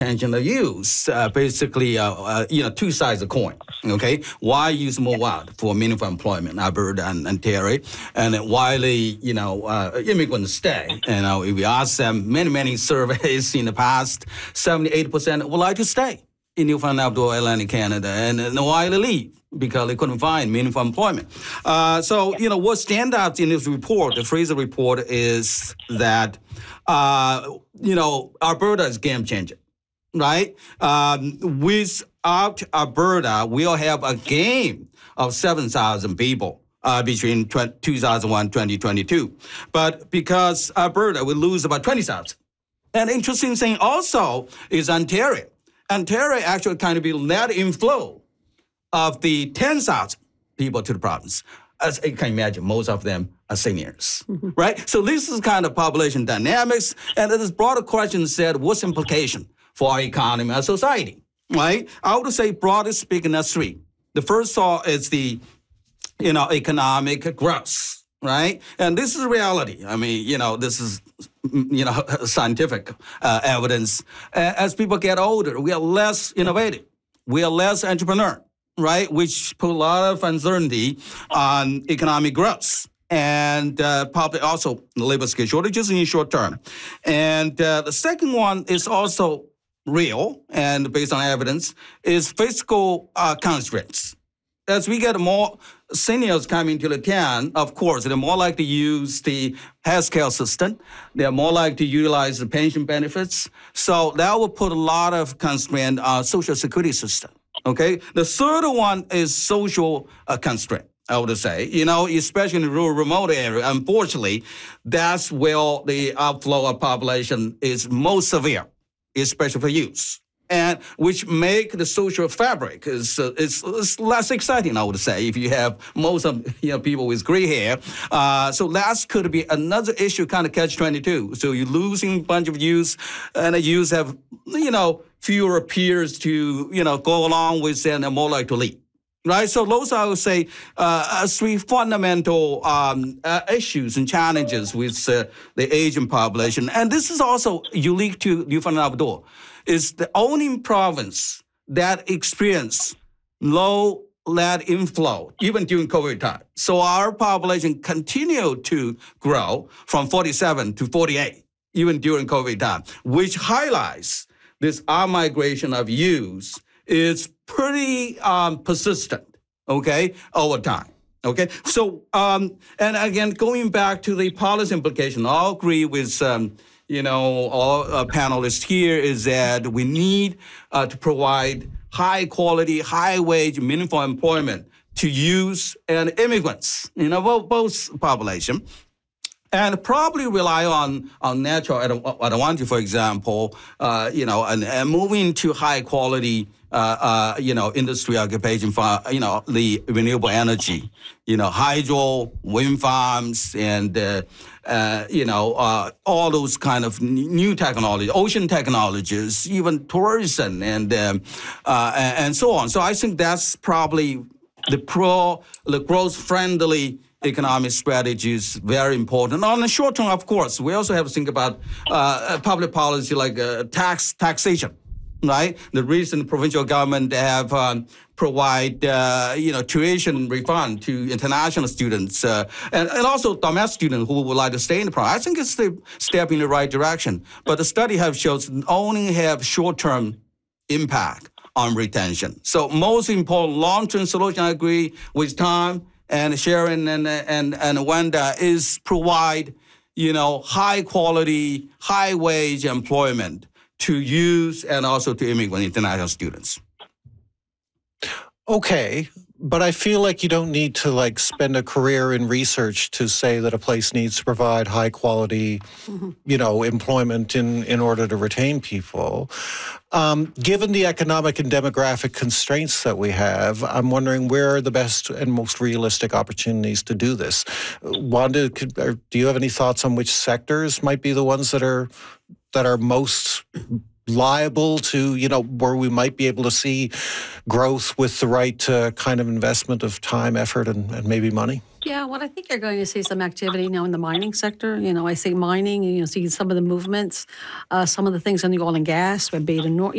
retention of use. Basically, two sides of the coin. Okay, why use mobile for meaningful employment, Alberta and Terry, and then why the immigrants stay. If we ask them, many surveys in the past, 78% would like to stay in Newfoundland, Labrador, Atlantic Canada, and why they leave? Because they couldn't find meaningful employment. What stands out in this report, the Fraser report, is that, Alberta is game changer, right? Without Alberta, we'll have a gain of 7,000 people between 2001 and 2022. But because Alberta will lose about 20,000. And interesting thing also is Ontario. Ontario actually kind of be net inflow of the 10,000 people to the province. As you can imagine, most of them are seniors, right? So this is kind of population dynamics. And this broader question said, what's implication for our economy and society, right? I would say, broadly speaking, there's three. The first thought is the, economic growth, right? And this is reality. I mean, this is, scientific evidence. As people get older, we are less innovative. We are less entrepreneur, right? Which put a lot of uncertainty on economic growth. And probably also labor skill shortages in the short term. And the second one is also real and based on evidence, is fiscal constraints. As we get more seniors coming to the town, of course, they're more likely to use the healthcare system. They're more likely to utilize the pension benefits. So that will put a lot of constraint on social security system. Okay. The third one is social constraint, I would say. Especially in the rural, remote area, unfortunately, that's where the outflow of population is most severe, especially for youth. And which make the social fabric is less exciting, I would say, if you have most of people with gray hair. So that could be another issue, kind of catch-22. So you're losing a bunch of youth, and the youth have fewer peers to go along with, and they're more likely to leave. Right, so those I would say three fundamental issues and challenges with the aging population, and this is also unique to Newfoundland and Labrador. It's the only province that experienced low net inflow even during COVID time. So our population continued to grow from 47 to 48 even during COVID time, which highlights this out-migration of youth is pretty persistent, okay, over time. Okay, so and again, going back to the policy implication, I'll agree with all panelists here is that we need to provide high quality, high wage, meaningful employment to youth and immigrants, both population. And probably rely on natural advantage, for example, and moving to high quality, industry occupation for, the renewable energy, hydro, wind farms, and, all those kind of new technologies, ocean technologies, even tourism and so on. So I think that's probably the growth-friendly economic strategy is very important. On the short term, of course, we also have to think about public policy like taxation, right? The recent provincial government have provide tuition refund to international students and also domestic students who would like to stay in the province. I think it's a step in the right direction. But the study have shown only have short-term impact on retention. So most important long-term solution, I agree with Tom and Sharon and Wanda, is provide, high quality, high wage employment to youth and also to immigrant international students. Okay, but I feel like you don't need to spend a career in research to say that a place needs to provide high quality, employment in order to retain people. Given the economic and demographic constraints that we have, I'm wondering where are the best and most realistic opportunities to do this? Wanda, do you have any thoughts on which sectors might be the ones that are most liable to, where we might be able to see growth with the right kind of investment of time, effort, and maybe money? Yeah, well, I think you're going to see some activity now in the mining sector. I say mining, and see some of the movements, some of the things in the oil and gas, be it in North,